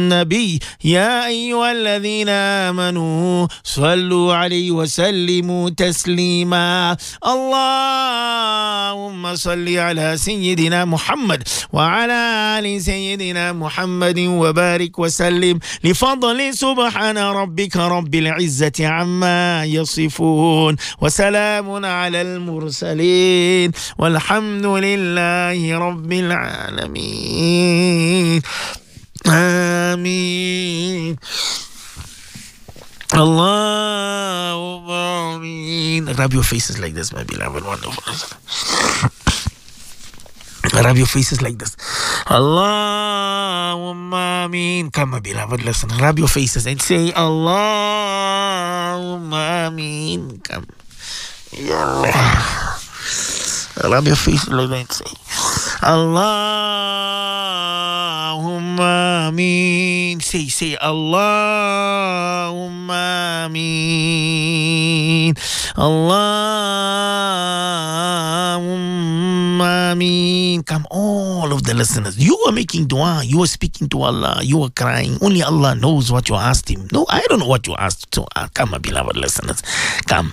النبي يا أيها الذين آمنوا صلوا عليه وسلموا تسليما اللهم صل على سيدنا محمد وعلى آل سيدنا محمد وبارك وسلم لفضل سبحان ربك رب العزة عما يصفون وسلام على المرسلين والحمد لله رب العالمين آمين اللهم آمين. Rub your faces like this, my beloved, wonderful. Rub your faces like this. Allahumma ameen. Come, my beloved, listen. Rub your faces and say Allahumma ameen. Come. Ya Allah. Rub your faces like that and say Allahumma ameen. Say Allahumma ameen. Allahumma ameen. Come, all of the listeners. You are making dua. You are speaking to Allah. You are crying. Only Allah knows what you asked him. No, I don't know what you asked. So, come, my beloved listeners. Come.